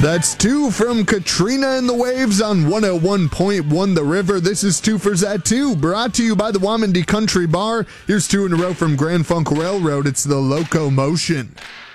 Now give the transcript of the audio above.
That's two from Katrina and the Waves on 101.1 The River. This is Twofers at 2, brought to you by the Wamandee Country Bar. Here's two in a row from Grand Funk Railroad. It's the Locomotion.